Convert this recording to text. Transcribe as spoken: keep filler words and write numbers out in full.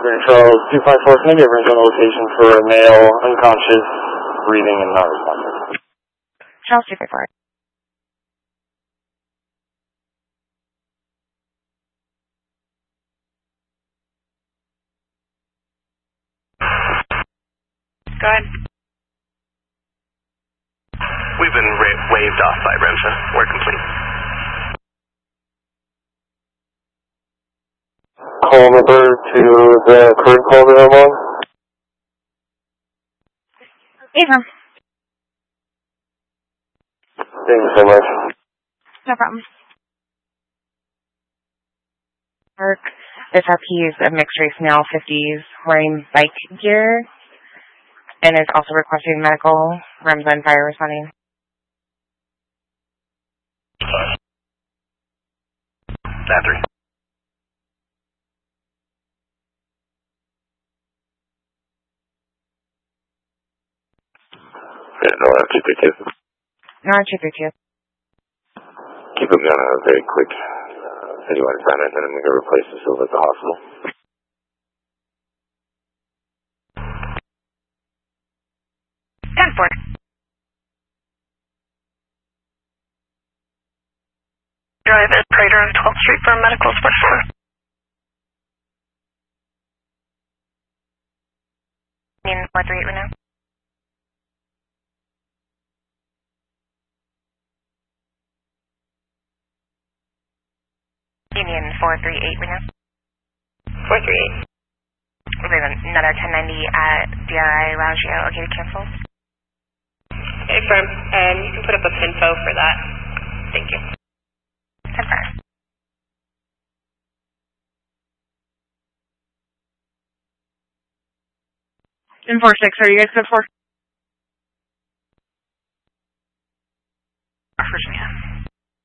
Grand Charles two five four, can I get rental location for a male, unconscious, breathing, and not responsive? Charles two five four. Go ahead. We've been ra- waved off by REMSA. We're complete. Call number to the current call that I'm on. Eva. Thank you so much. No problem. Mark, this R P is a mixed race male, fifties, wearing bike gear, and is also requesting medical, REMSA and fire responding. Stand three. Yeah, no, I'm two three two. No, two three two. Keep them down uh, very quick. Uh, if anyone found it, then I'm going to replace the silver at the hospital. ten four. Drive at Prater on twelfth Street for a medical specialist. Union four three eight right now. Union four three eight right now. four three eight. We have another ten ninety at D R I Loungio. Okay to cancel? Okay, firm. Um, you can put up a pinfo for that. Thank you. ten four. ten four six, are you guys good for? First